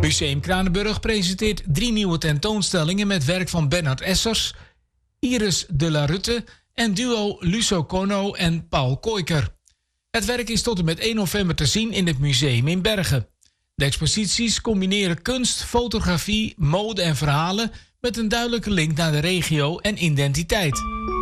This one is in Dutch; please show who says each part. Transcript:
Speaker 1: Museum Kranenburg presenteert 3 nieuwe tentoonstellingen met werk van Bernard Essers, Iris de la Rutte en duo Luso Conno en Paul Kooiker. Het werk is tot en met 1 november te zien in het museum in Bergen. De exposities combineren kunst, fotografie, mode en verhalen met een duidelijke link naar de regio en identiteit.